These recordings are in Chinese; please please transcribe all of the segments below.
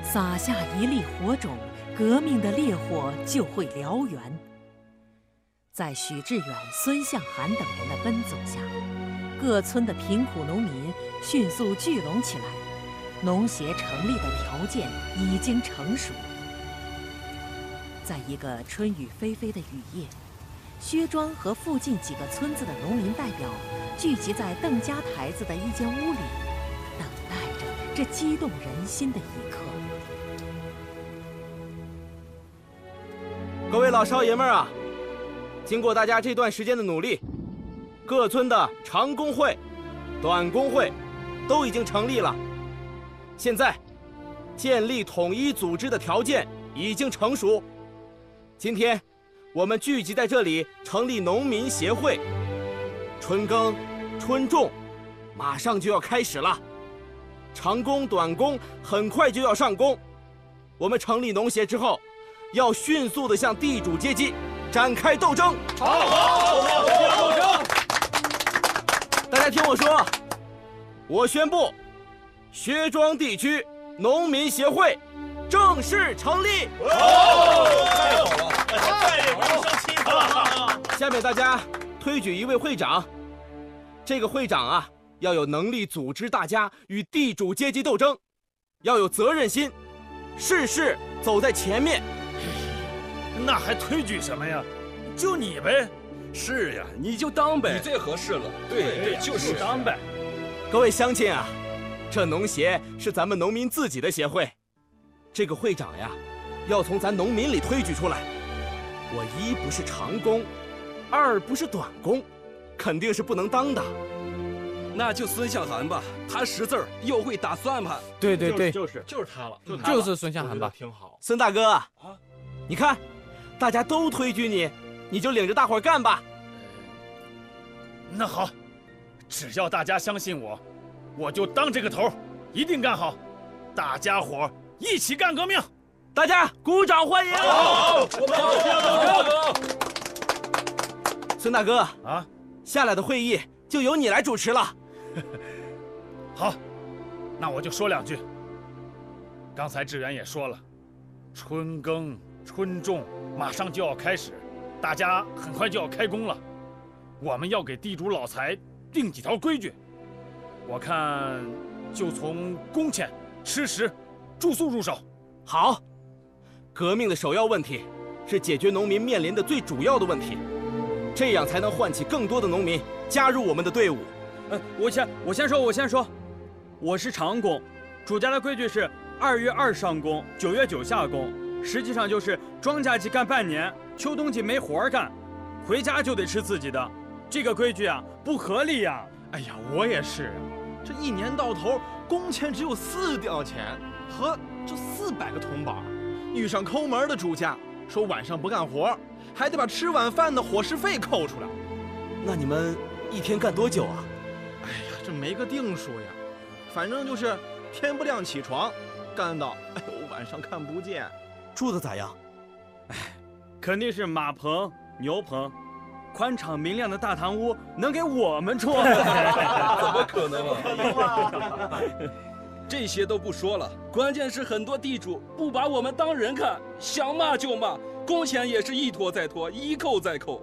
撒下一粒火种，革命的烈火就会燎原。在许志远、孙向涵等人的奔走下，各村的贫苦农民迅速聚拢起来，农协成立的条件已经成熟。在一个春雨霏霏的雨夜，薛庄和附近几个村子的农民代表聚集在邓家台子的一间屋里，等待着这激动人心的一刻。 各位老少爷们儿啊，经过大家这段时间的努力，各村的长工会、短工会都已经成立了。现在，建立统一组织的条件已经成熟。今天，我们聚集在这里成立农民协会。春耕、春种，马上就要开始了。长工、短工很快就要上工。我们成立农协之后，要迅速地向地主阶级展开斗争。好，斗争！大家听我说，我宣布，薛庄地区农民协会正式成立。 太好了，再也不用生气了。 下面大家推举一位会长。这个会长啊，要有能力组织大家与地主阶级斗争，要有责任心，事事走在前面。 那还推举什么呀？就你呗。 是呀，你就当呗， 你最合适了。 对，就是当呗。 各位乡亲啊，这农协是咱们农民自己的协会，这个会长呀，要从咱农民里推举出来。我一不是长工，二不是短工，肯定是不能当的。 那就孙向涵吧，他识字儿又会打算盘。 对， 就是他了， 就是孙向涵吧。 挺好。 孙大哥啊，你看，大家都推举你，你就领着大伙儿干吧。 那好，只要大家相信我，我就当这个头，一定干好。大家伙儿一起干革命！ 大家鼓掌欢迎！ 好，我们好。 孙大哥啊， 下来的会议就由你来主持了。 好，那我就说两句。刚才志远也说了，春耕、春种马上就要开始，大家很快就要开工了。我们要给地主老财定几条规矩，我看就从工钱、吃食、住宿入手。 好，革命的首要问题是解决农民面临的最主要的问题，这样才能唤起更多的农民加入我们的队伍。 我先说，我是长工，主家的规矩是2月2上工，9月9下工，实际上就是庄稼季干半年，秋冬季没活干，回家就得吃自己的。这个规矩啊，不合理呀！ 哎呀，我也是，这一年到头工钱只有4吊钱，和这400个铜板，遇上抠门的主家，说晚上不干活，还得把吃晚饭的伙食费扣出来。 那你们一天干多久啊？ 哎呀，这没个定数呀，反正就是天不亮起床，干到晚上看不见。 住的咋样？ 肯定是马棚、牛棚。宽敞明亮的大堂屋能给我们住？ 怎么可能啊！ 这些都不说了，关键是很多地主不把我们当人看，想骂就骂，工钱也是一拖再拖，一扣再扣。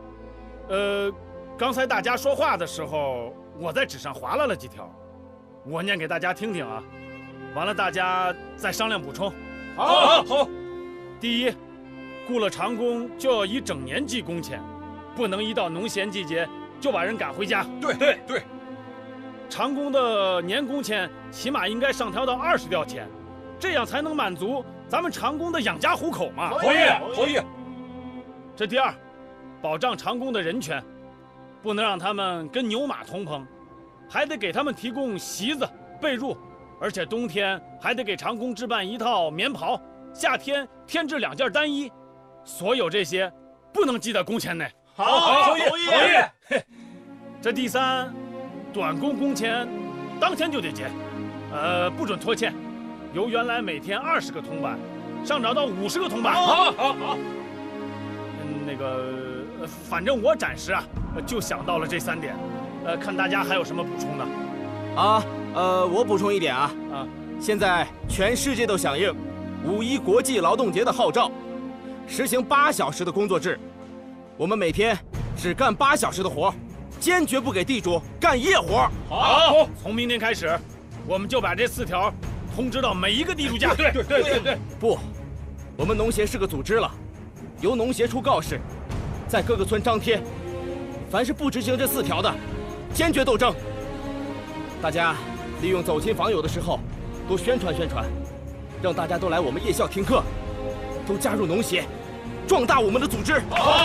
刚才大家说话的时候，我在纸上划拉了几条，我念给大家听听啊。完了，大家再商量补充。 好。 第一，雇了长工就要以整年计工钱。不能一到农闲季节就把人赶回家。 对， 长工的年工钱起码应该上调到20吊钱，这样才能满足咱们长工的养家糊口嘛。 同意。 这第二，保障长工的人权，不能让他们跟牛马同棚，还得给他们提供席子、被褥，而且冬天还得给长工置办一套棉袍，夏天添置2件单衣。所有这些不能记在工钱内。 好，同意。 这第三，短工工钱当天就得结，不准拖欠，由原来每天20个铜板，上涨到50个铜板。 好。 那个，反正我暂时啊，就想到了这3点，看大家还有什么补充的。 我补充一点啊， 现在全世界都响应5·1国际劳动节的号召，实行8小时的工作制。我们每天只干8小时的活，坚决不给地主干夜活。 好，从明天开始，我们就把这4条通知到每一个地主家。对。 不，我们农协是个组织了，由农协出告示，在各个村张贴，凡是不执行这4条的，坚决斗争。大家利用走亲访友的时候，多宣传宣传，让大家都来我们夜校听课，都加入农协，壮大我们的组织。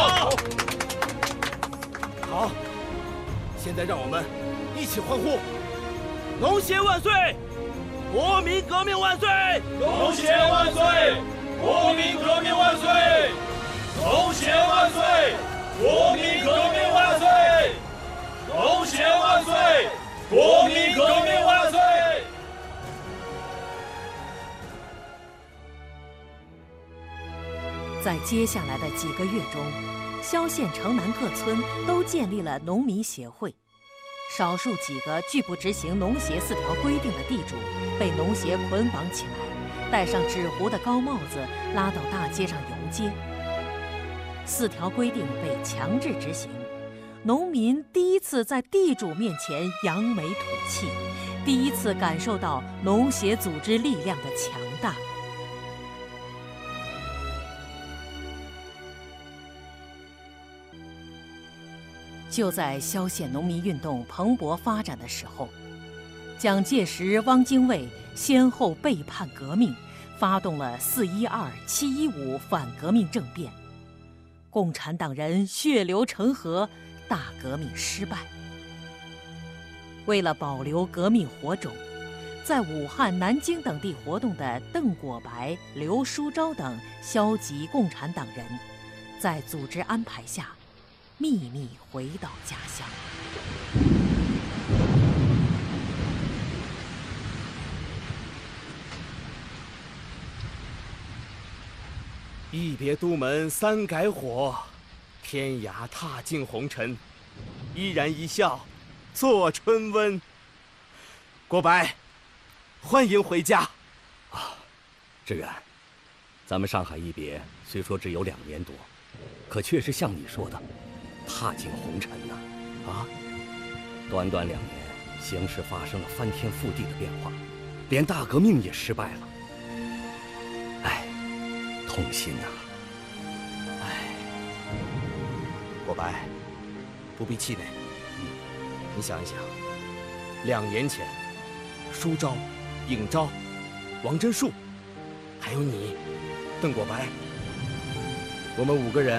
好，现在让我们一起欢呼：农协万岁！国民革命万岁！ 农协万岁！国民革命万岁！农协万岁！国民革命万岁！农协万岁！国民革命万岁！ 在接下来的几个月中，萧县城南各村都建立了农民协会。少数几个拒不执行农协4条规定的地主，被农协捆绑起来，戴上纸糊的高帽子，拉到大街上游街。4条规定被强制执行，农民第一次在地主面前扬眉吐气，第一次感受到农协组织力量的强大。就在萧县农民运动蓬勃发展的时候，蒋介石、汪精卫先后背叛革命，发动了4·12、7·15反革命政变，共产党人血流成河，大革命失败。为了保留革命火种，在武汉、南京等地活动的邓果白、刘书钊等消极共产党人，在组织安排下秘密回到家乡。 一别都门3改火，天涯踏尽红尘，依然一笑做春温。国白，欢迎回家。 志远，咱们上海一别虽说只有2年多，可确实像你说的踏尽红尘呐！短短2年，形势发生了翻天覆地的变化，连大革命也失败了。哎，痛心呐！ 国白，不必气馁。你想一想，2年前，舒钊、尹钊、王真树，还有你，邓果白，我们5个人